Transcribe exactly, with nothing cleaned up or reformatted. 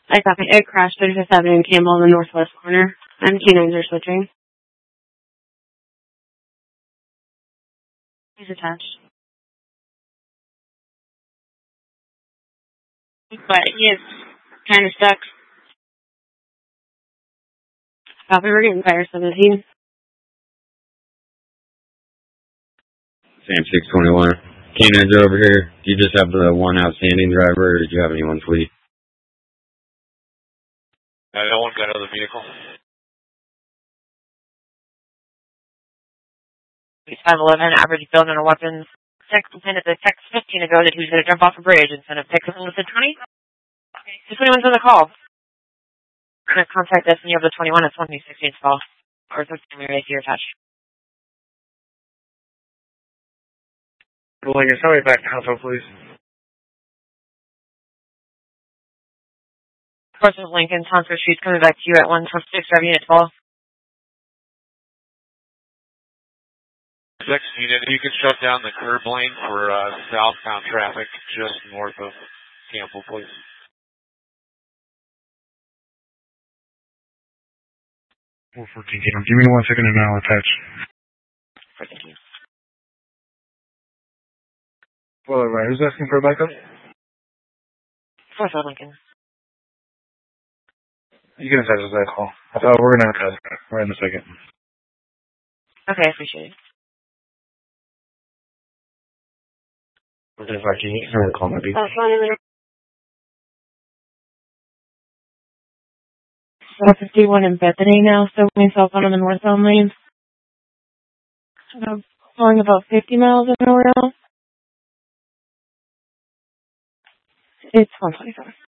I copy. It crashed thirty-fifth Avenue and Campbell in the northwest corner. And canines are switching. He's attached. But he is kind of stuck. Copy, we're getting fire seventeen. Sam six twenty-one. Canines are over here. Do you just have the one outstanding driver, or did you have anyone flee? Uh, no one got out of the vehicle. five eleven, average build on a weapons. Text sent at the text fifteen ago that he was going to jump off a bridge instead of text him with the twenty. The twenty-one's on the call. Gonna contact us and you have the twenty-one. It's one sixteen call. Or something we right here attached. Lincoln, tell me back to Alpha, please. Course of Lincoln, Tonford Street's coming back to you at one twenty-six, driving at twelve. six unit, you can shut down the curb lane for uh, southbound traffic just north of Campbell, please. four fourteen, give me one second and I'll attach. Thank you. Well, right, who's asking for a backup? Course of Lincoln. You can attach that call. I thought we're going to attach that right in a second. Okay, I appreciate it. Okay, if I can hear the call, maybe. Oh, four fifty-one in Bethany now, so we cell phone on the northbound lane. So going about fifty miles an hour now. It's one twenty-five.